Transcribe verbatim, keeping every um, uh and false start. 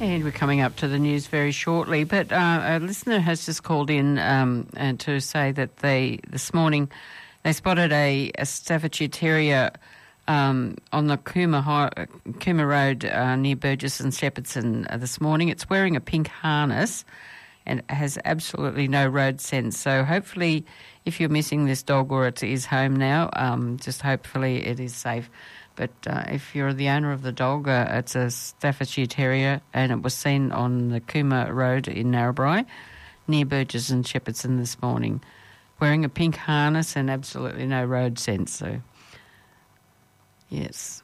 And we're coming up to the news very shortly, but uh, a listener has just called in um, and to say that they this morning they spotted a, a Staffordshire Terrier um, on the Cooma, High, Cooma Road uh, near Burgess and Shepherdson uh, this morning. It's wearing a pink harness and has absolutely no road sense. So hopefully, if you're missing this dog or it is home now, um, just hopefully it is safe. But uh, if you're the owner of the dog, uh, it's a Staffordshire Terrier, and it was seen on the Cooma Road in Narrabri, near Burgess and Shepherdson this morning, wearing a pink harness and absolutely no road sense. So, yes.